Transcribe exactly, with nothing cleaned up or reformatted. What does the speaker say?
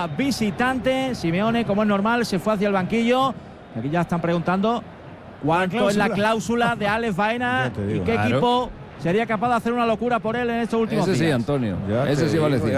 visitante. Simeone, como es normal, se fue hacia el banquillo. Aquí ya están preguntando cuánto es la cláusula de Alex Baena y qué claro. equipo sería capaz de hacer una locura por él en estos últimos Ese días. sí, Antonio. Ya ese sí vale.